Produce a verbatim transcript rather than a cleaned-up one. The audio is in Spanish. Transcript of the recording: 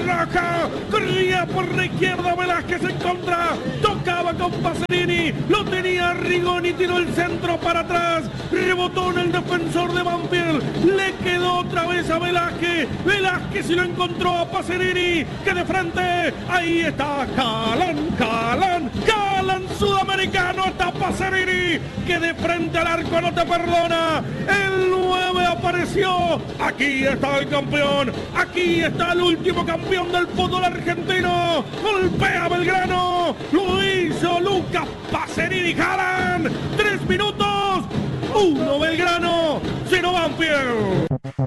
roja. Corría por la izquierda Velázquez en contra. Tocaba con Pacerini. Lo tenía Rigoni. Tiró el centro para atrás. Rebotó en el defensor de Banfield. Le quedó otra vez a Velázquez. Velázquez y lo encontró a Pacerini. Que de frente. Ahí está Calán. Calán. Calán sudamericano. Está Pacerini. Que de frente al arco no te perdona. El nueve apareció. Aquí está el campeón. Aquí está el último campeón del fútbol argentino. Golpea Belgrano. Lo hizo Lucas Pacerini. Calán. Tres minutos. Uno Belgrano. Cero Banfield.